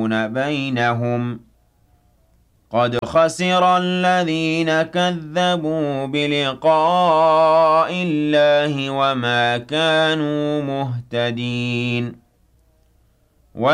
بينهم قد خسر الذين كذبوا بلقاء الله وما كانوا مهتدين